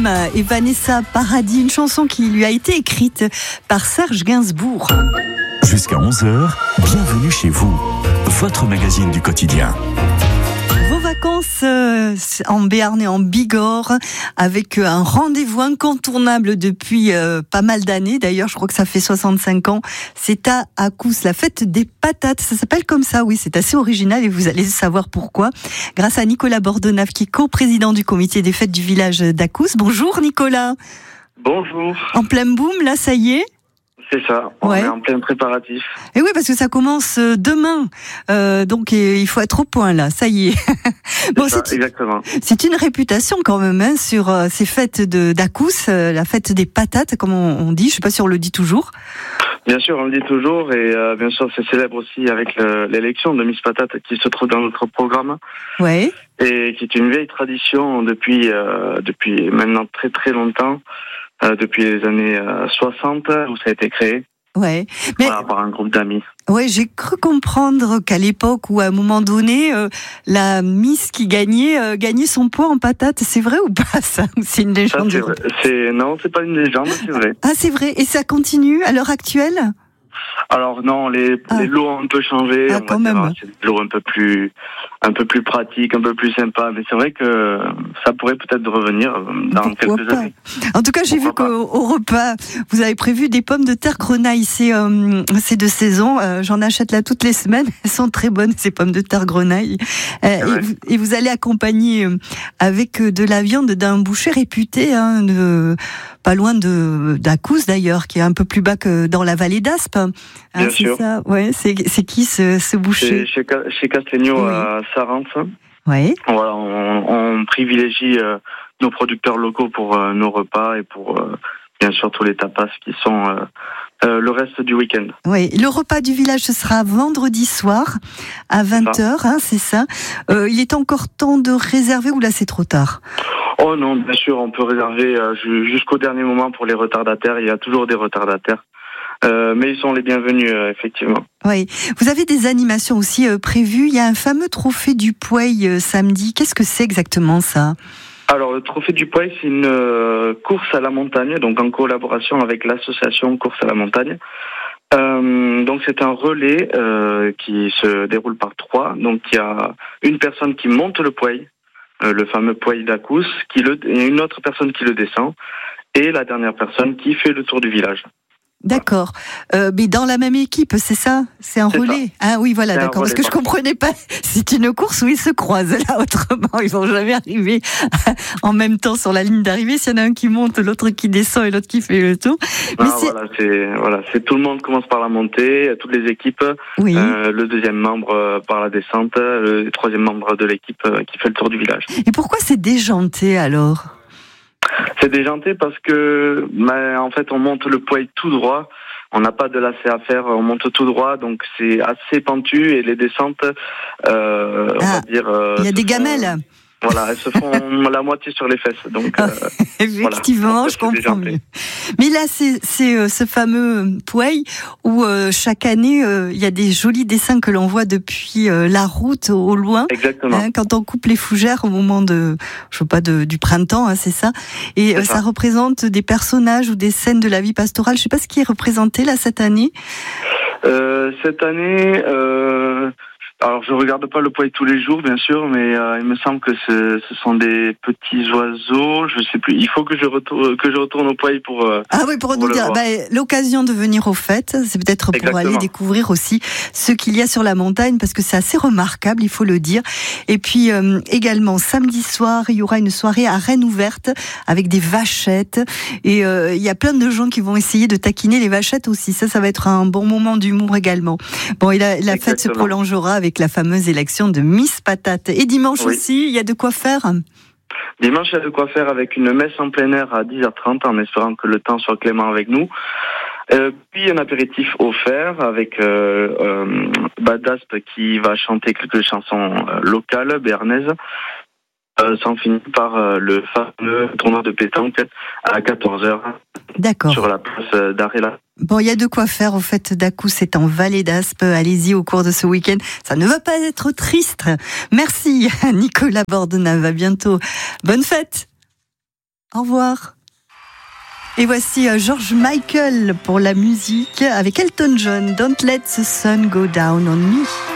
Boom et Vanessa Paradis, une chanson qui lui a été écrite par Serge Gainsbourg. Jusqu'à 11h, bienvenue chez vous, votre magazine du quotidien. Vos vacances en Béarn et en Bigorre, avec un rendez-vous incontournable depuis pas mal d'années. D'ailleurs, je crois que ça fait 65 ans. C'est à Accous, la fête des patates. Ça s'appelle comme ça, oui, c'est assez original et vous allez savoir pourquoi. Grâce à Nicolas Bordenave, qui est co-président du comité des fêtes du village d'Accous. Bonjour Nicolas. Bonjour. En plein boom, là, ça y est. C'est ça, on est en plein préparatif. Et oui, parce que ça commence demain, donc il faut être au point là, ça y est. Bon, exactement. C'est une réputation quand même hein, sur ces fêtes d'Accous, la fête des patates, comme on dit, je sais pas si on le dit toujours. Bien sûr, on le dit toujours, et bien sûr c'est célèbre aussi avec l'élection de Miss Patate qui se trouve dans notre programme. Ouais. Et qui est une vieille tradition depuis maintenant très très longtemps. Depuis les années 60 où ça a été créé. Ouais. Mais par un groupe d'amis. Ouais, j'ai cru comprendre qu'à l'époque ou à un moment donné, la Miss qui gagnait son poids en patates. C'est vrai ou pas ça? C'est une légende? Ça, non, c'est pas une légende, c'est vrai. Ah, c'est vrai. Et ça continue à l'heure actuelle? Alors non, les lots ont un peu changé. Ah, quand même. C'est des lots un peu plus pratiques, un peu plus sympas. Mais c'est vrai que ça pourrait peut-être revenir dans quelques années. En tout cas, j'ai vu qu'au repas, vous avez prévu des pommes de terre grenaille. C'est de saison. J'en achète là toutes les semaines. Elles sont très bonnes, ces pommes de terre grenaille. Et vous allez accompagner avec de la viande d'un boucher réputé, pas loin d'Accous d'ailleurs, qui est un peu plus bas que dans la vallée d'Aspe. Bien sûr. Ça. Ouais, c'est qui ce boucher? C'est chez Castelnau à Sarance. Oui. Voilà, on privilégie nos producteurs locaux pour nos repas et pour bien sûr tous les tapas qui sont le reste du week-end. Oui, le repas du village ce sera vendredi soir à 20h, hein, c'est ça. Il est encore temps de réserver ou là c'est trop tard? Oh non, bien sûr, on peut réserver jusqu'au dernier moment pour les retardataires. Il y a toujours des retardataires. Mais ils sont les bienvenus, effectivement. Oui. Vous avez des animations aussi prévues. Il y a un fameux trophée du Pouey samedi. Qu'est-ce que c'est exactement ça? Alors, le trophée du Pouey, c'est une course à la montagne, donc en collaboration avec l'association Course à la montagne. Donc, c'est un relais qui se déroule par 3. Donc, il y a une personne qui monte le Pouey, le fameux Pouey d'Accous, et une autre personne qui le descend, et la dernière personne qui fait le tour du village. D'accord. Mais dans la même équipe, c'est ça? C'est un relais? Ah oui, voilà, d'accord. Parce que je comprenais pas. C'est une course où ils se croisent. Là, autrement, ils vont jamais arriver en même temps sur la ligne d'arrivée. S'il y en a un qui monte, l'autre qui descend et l'autre qui fait le tour. Mais c'est tout le monde commence par la montée, toutes les équipes. Oui. Le deuxième membre par la descente, le troisième membre de l'équipe qui fait le tour du village. Et pourquoi c'est déjanté alors? C'est déjanté parce que, en fait, on monte le Pouey tout droit. On n'a pas de lacet à faire, on monte tout droit, donc c'est assez pentu et les descentes, on va dire. Il y a des gamelles. Voilà, elles se font la moitié sur les fesses. Donc, effectivement, voilà, je comprends mieux. Mais là, c'est ce fameux Pouey où chaque année, il y a des jolis dessins que l'on voit depuis la route au loin. Exactement. Quand on coupe les fougères au moment du printemps, hein, c'est ça. Et ça représente des personnages ou des scènes de la vie pastorale. Je sais pas ce qui est représenté là cette année. Cette année. Alors, je regarde pas le Pouey tous les jours, bien sûr, mais il me semble que ce sont des petits oiseaux. Je sais plus. Il faut que je retourne au Pouey pour. Pour nous dire. L'occasion de venir aux fêtes, c'est peut-être pour aller découvrir aussi ce qu'il y a sur la montagne, parce que c'est assez remarquable, il faut le dire. Et puis également samedi soir, il y aura une soirée à Rennes ouverte avec des vachettes. Et il y a plein de gens qui vont essayer de taquiner les vachettes aussi. Ça va être un bon moment d'humour également. Bon, et la fête se prolongera avec la fameuse élection de Miss Patate. Et dimanche aussi, il y a de quoi faire? Dimanche, il y a de quoi faire avec une messe en plein air à 10h30, en espérant que le temps soit clément avec nous. Puis un apéritif offert avec Badaspe qui va chanter quelques chansons locales, béarnaises. S'en finit par le fameux tournoi de pétanque à 14h. D'accord. Sur la place d'Arella. Bon, il y a de quoi faire au fait d'Accous, c'est en Vallée d'Aspe. Allez-y au cours de ce week-end. Ça ne va pas être triste. Merci Nicolas Bordenave. À bientôt. Bonne fête. Au revoir. Et voici George Michael pour la musique avec Elton John. Don't let the sun go down on me.